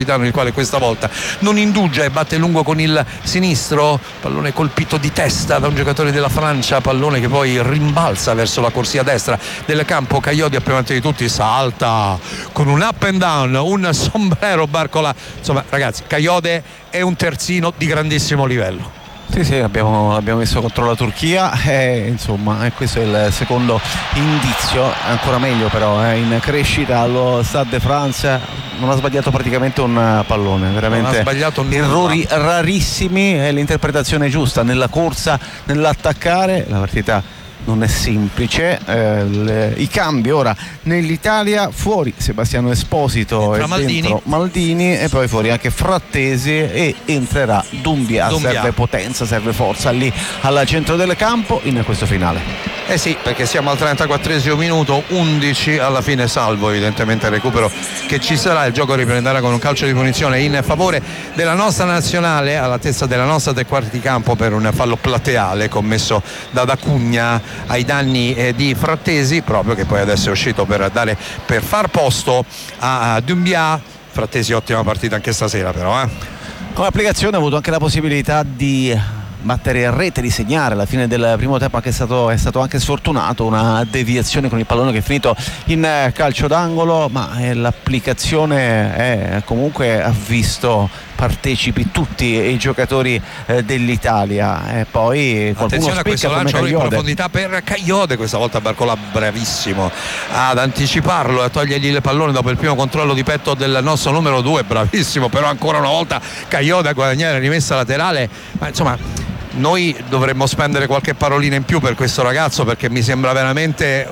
il quale questa volta non indugia e batte lungo con il sinistro, pallone colpito di testa da un giocatore della Francia, pallone che poi rimbalza verso la corsia destra del campo. Cagliodi prima di tutti salta con un up and down, un sombrero Barcolà. Insomma ragazzi, Cagliodi è un terzino di grandissimo livello. Sì, abbiamo visto contro la Turchia e insomma questo è il secondo indizio, ancora meglio però in crescita allo Stade de France. Non ha sbagliato praticamente un pallone, veramente non ha sbagliato errori rarissimi e l'interpretazione giusta nella corsa, nell'attaccare. La partita non è semplice, i cambi ora nell'Italia: fuori Sebastiano Esposito e dentro Maldini, e poi fuori anche Frattesi e entrerà Doumbia. Serve potenza, serve forza lì al centro del campo in questo finale. Sì, perché siamo al 34esimo minuto, 11 alla fine, salvo evidentemente il recupero che ci sarà. Il gioco riprenderà con un calcio di punizione in favore della nostra nazionale, all'altezza della nostra tre quarti di campo, per un fallo plateale commesso da Dacugna ai danni di Frattesi, proprio che poi adesso è uscito per far posto a Doumbia. Frattesi ottima partita anche stasera però. Con l'applicazione ha avuto anche la possibilità di battere a rete, di segnare alla fine del primo tempo, che è stato anche sfortunato, una deviazione con il pallone che è finito in calcio d'angolo, ma l'applicazione comunque ha visto partecipi tutti i giocatori dell'Italia, e poi qualcuno attenzione a questo lancio in profondità per Cagliodi, questa volta Barcolà bravissimo ad anticiparlo e a togliergli il pallone dopo il primo controllo di petto del nostro numero 2, bravissimo, però ancora una volta Cagliodi a guadagnare rimessa laterale. Ma insomma noi dovremmo spendere qualche parolina in più per questo ragazzo, perché mi sembra veramente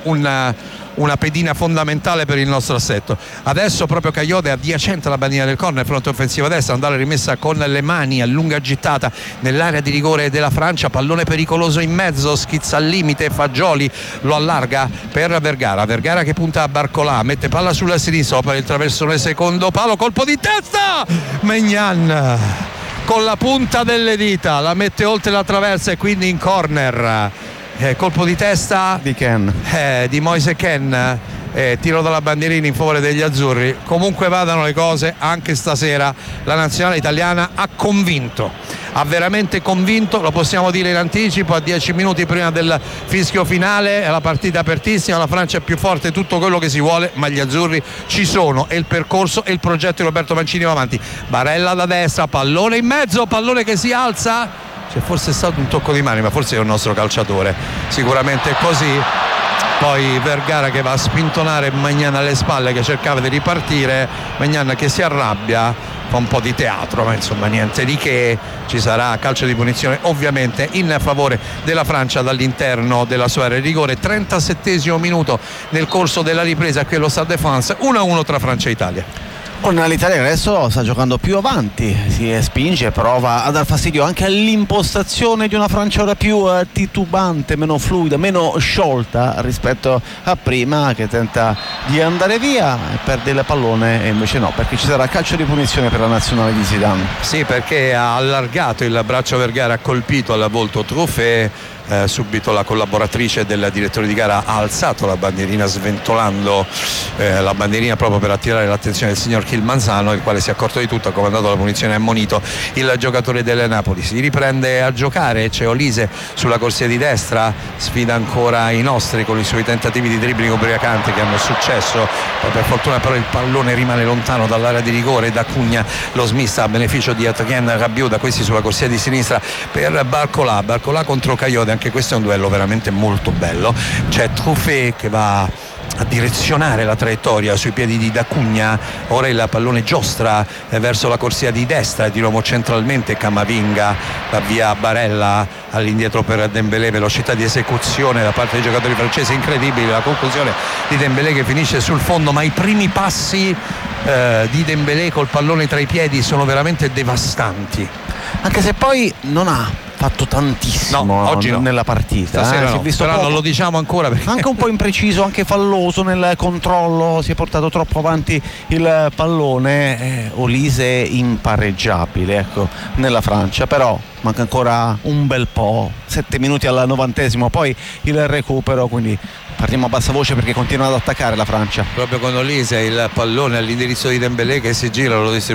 una pedina fondamentale per il nostro assetto. Adesso proprio Cagliodi adiacente alla bandina del corner, fronte offensiva destra, andare rimessa con le mani a lunga gittata nell'area di rigore della Francia, pallone pericoloso in mezzo, schizza al limite, Fagioli lo allarga per Vergara che punta a Barcolà, mette palla sulla sinistra per il traversone secondo palo, colpo di testa, Maignan con la punta delle dita la mette oltre la traversa e quindi in corner. Colpo di testa di Moise Kean, tiro dalla bandierina in favore degli azzurri. Comunque vadano le cose, anche stasera la nazionale italiana ha convinto, ha veramente convinto, lo possiamo dire in anticipo, a 10 minuti prima del fischio finale. È la partita apertissima, la Francia è più forte, tutto quello che si vuole, ma gli azzurri ci sono e il percorso e il progetto di Roberto Mancini va avanti. Barella da destra, pallone in mezzo, pallone che si alza. C'è forse stato un tocco di mani, ma forse è un nostro calciatore, sicuramente è così. Poi Vergara che va a spintonare Maignan alle spalle, che cercava di ripartire, Maignan che si arrabbia, fa un po' di teatro, ma insomma niente di che. Ci sarà calcio di punizione ovviamente in favore della Francia dall'interno della sua area di rigore. 37esimo minuto nel corso della ripresa qui allo Stade de France, 1-1 tra Francia e Italia. Con l'Italia adesso sta giocando più avanti, si spinge, prova a dar fastidio anche all'impostazione di una Francia ora più titubante, meno fluida, meno sciolta rispetto a prima, che tenta di andare via e perde il pallone, e invece no, perché ci sarà calcio di punizione per la nazionale di Zidane. Sì, perché ha allargato il braccio Vergara, ha colpito alla volto Truffet. Subito la collaboratrice del direttore di gara ha alzato la bandierina, sventolando la bandierina proprio per attirare l'attenzione del signor Kilmanzano, il quale si è accorto di tutto, ha comandato la punizione e ammonito il giocatore del Napoli. Si riprende a giocare, c'è Olise sulla corsia di destra, sfida ancora i nostri con i suoi tentativi di dribbling ubriacanti che hanno successo, poi per fortuna però il pallone rimane lontano dall'area di rigore. Dacugna lo smista a beneficio di Adrien Rabiot, da questi sulla corsia di sinistra per Barcolà contro Cagliodi. Anche questo è un duello veramente molto bello. C'è Truffet che va a direzionare la traiettoria sui piedi di Dacugna, ora il pallone giostra verso la corsia di destra, di nuovo centralmente Camavinga, va via Barella all'indietro per Dembélé, velocità di esecuzione da parte dei giocatori francesi incredibile, la conclusione di Dembélé che finisce sul fondo, ma i primi passi di Dembélé col pallone tra i piedi sono veramente devastanti, anche se poi non ha fatto tantissimo oggi no. nella partita. Stasera Si è no, visto però poco. non lo diciamo ancora perché... Anche un po' impreciso, anche falloso nel controllo, si è portato troppo avanti il pallone. Olise impareggiabile, ecco, nella Francia, però manca ancora un bel po', 7 minuti al 90°, poi il recupero, quindi partiamo a bassa voce perché continua ad attaccare la Francia. Proprio con Olise il pallone all'indirizzo di Dembélé che si gira, lo